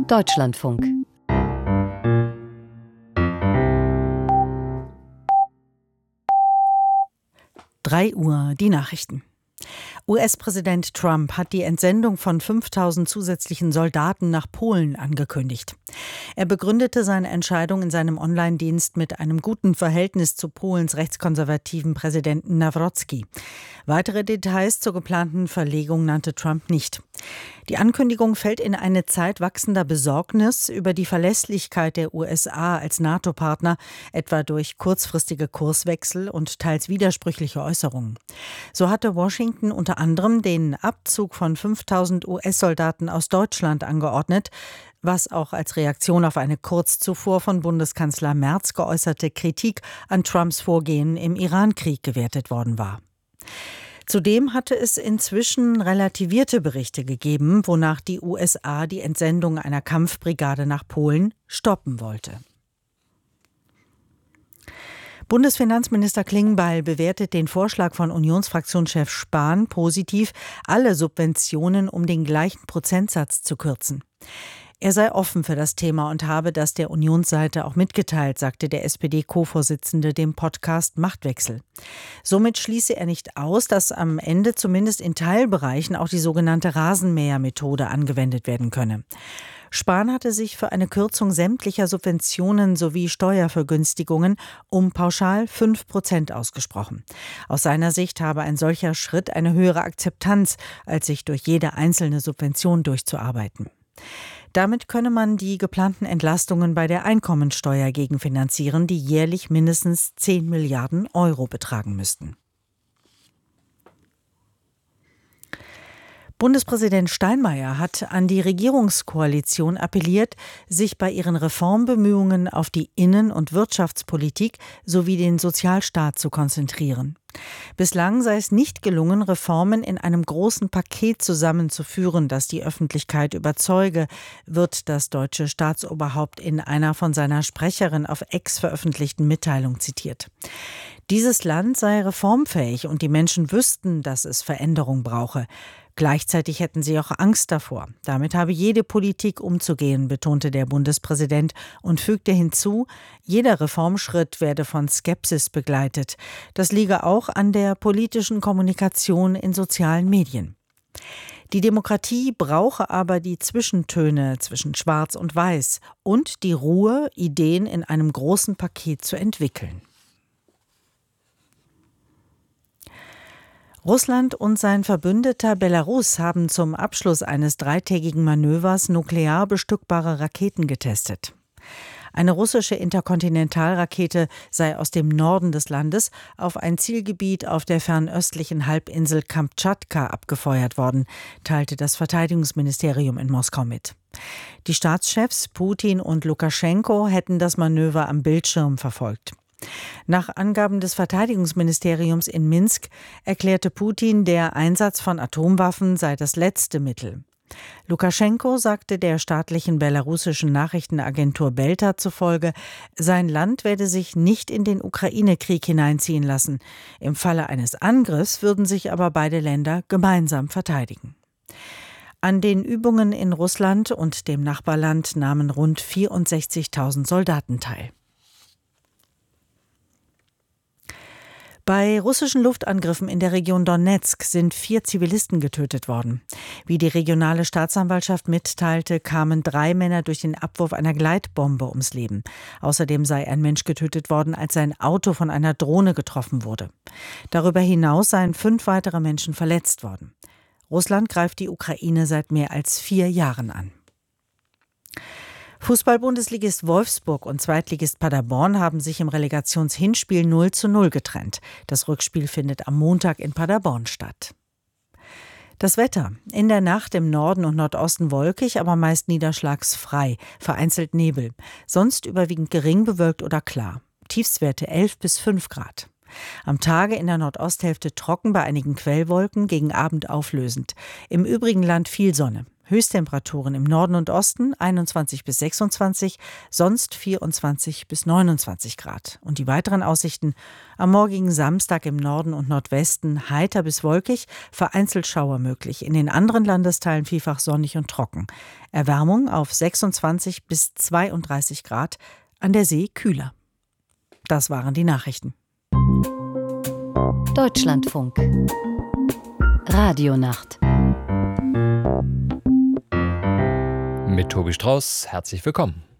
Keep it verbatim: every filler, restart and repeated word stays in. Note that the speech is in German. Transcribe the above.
Deutschlandfunk. drei Uhr, die Nachrichten. U S-Präsident Trump hat die Entsendung von fünftausend zusätzlichen Soldaten nach Polen angekündigt. Er begründete seine Entscheidung in seinem Online-Dienst mit einem guten Verhältnis zu Polens rechtskonservativen Präsidenten Nawrocki. Weitere Details zur geplanten Verlegung nannte Trump nicht. Die Ankündigung fällt in eine Zeit wachsender Besorgnis über die Verlässlichkeit der U S A als NATO-Partner, etwa durch kurzfristige Kurswechsel und teils widersprüchliche Äußerungen. So hatte Washington unter anderem den Abzug von fünftausend U S-Soldaten aus Deutschland angeordnet, was auch als Reaktion auf eine kurz zuvor von Bundeskanzler Merz geäußerte Kritik an Trumps Vorgehen im Iran-Krieg gewertet worden war. Zudem hatte es inzwischen relativierte Berichte gegeben, wonach die U S A die Entsendung einer Kampfbrigade nach Polen stoppen wollte. Bundesfinanzminister Klingbeil bewertet den Vorschlag von Unionsfraktionschef Spahn positiv, alle Subventionen um den gleichen Prozentsatz zu kürzen. Er sei offen für das Thema und habe das der Unionsseite auch mitgeteilt, sagte der S P D-Co-Vorsitzende dem Podcast Machtwechsel. Somit schließe er nicht aus, dass am Ende zumindest in Teilbereichen auch die sogenannte Rasenmähermethode angewendet werden könne. Spahn hatte sich für eine Kürzung sämtlicher Subventionen sowie Steuervergünstigungen um pauschal fünf Prozent ausgesprochen. Aus seiner Sicht habe ein solcher Schritt eine höhere Akzeptanz, als sich durch jede einzelne Subvention durchzuarbeiten. Damit könne man die geplanten Entlastungen bei der Einkommensteuer gegenfinanzieren, die jährlich mindestens zehn Milliarden Euro betragen müssten. Bundespräsident Steinmeier hat an die Regierungskoalition appelliert, sich bei ihren Reformbemühungen auf die Innen- und Wirtschaftspolitik sowie den Sozialstaat zu konzentrieren. Bislang sei es nicht gelungen, Reformen in einem großen Paket zusammenzuführen, das die Öffentlichkeit überzeuge, wird das deutsche Staatsoberhaupt in einer von seiner Sprecherin auf X veröffentlichten Mitteilung zitiert. Dieses Land sei reformfähig und die Menschen wüssten, dass es Veränderung brauche. Gleichzeitig hätten sie auch Angst davor. Damit habe jede Politik umzugehen, betonte der Bundespräsident und fügte hinzu, jeder Reformschritt werde von Skepsis begleitet. Das liege auch an der politischen Kommunikation in sozialen Medien. Die Demokratie brauche aber die Zwischentöne zwischen Schwarz und Weiß und die Ruhe, Ideen in einem großen Paket zu entwickeln. Russland und sein Verbündeter Belarus haben zum Abschluss eines dreitägigen Manövers nuklear bestückbare Raketen getestet. Eine russische Interkontinentalrakete sei aus dem Norden des Landes auf ein Zielgebiet auf der fernöstlichen Halbinsel Kamtschatka abgefeuert worden, teilte das Verteidigungsministerium in Moskau mit. Die Staatschefs Putin und Lukaschenko hätten das Manöver am Bildschirm verfolgt. Nach Angaben des Verteidigungsministeriums in Minsk erklärte Putin, der Einsatz von Atomwaffen sei das letzte Mittel. Lukaschenko sagte der staatlichen belarussischen Nachrichtenagentur Belta zufolge, sein Land werde sich nicht in den Ukraine-Krieg hineinziehen lassen. Im Falle eines Angriffs würden sich aber beide Länder gemeinsam verteidigen. An den Übungen in Russland und dem Nachbarland nahmen rund vierundsechzigtausend Soldaten teil. Bei russischen Luftangriffen in der Region Donezk sind vier Zivilisten getötet worden. Wie die regionale Staatsanwaltschaft mitteilte, kamen drei Männer durch den Abwurf einer Gleitbombe ums Leben. Außerdem sei ein Mensch getötet worden, als sein Auto von einer Drohne getroffen wurde. Darüber hinaus seien fünf weitere Menschen verletzt worden. Russland greift die Ukraine seit mehr als vier Jahren an. Fußball-Bundesligist Wolfsburg und Zweitligist Paderborn haben sich im Relegationshinspiel null zu null getrennt. Das Rückspiel findet am Montag in Paderborn statt. Das Wetter. In der Nacht im Norden und Nordosten wolkig, aber meist niederschlagsfrei, vereinzelt Nebel. Sonst überwiegend gering bewölkt oder klar. Tiefstwerte elf bis fünf Grad. Am Tage in der Nordosthälfte trocken, bei einigen Quellwolken, gegen Abend auflösend. Im übrigen Land viel Sonne. Höchsttemperaturen im Norden und Osten einundzwanzig bis sechsundzwanzig, sonst vierundzwanzig bis neunundzwanzig Grad. Und die weiteren Aussichten: am morgigen Samstag im Norden und Nordwesten heiter bis wolkig, vereinzelt Schauer möglich. In den anderen Landesteilen vielfach sonnig und trocken. Erwärmung auf sechsundzwanzig bis zweiunddreißig Grad, an der See kühler. Das waren die Nachrichten. Deutschlandfunk. Radionacht. Mit Tobi Strauß, herzlich willkommen.